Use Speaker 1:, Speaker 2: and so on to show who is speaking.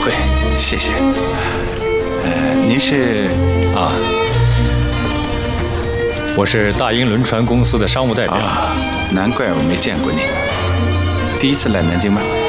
Speaker 1: 会，谢谢。您是啊？
Speaker 2: 我是大英轮船公司的商务代表。
Speaker 1: 难怪我没见过您。第一次来南京吗？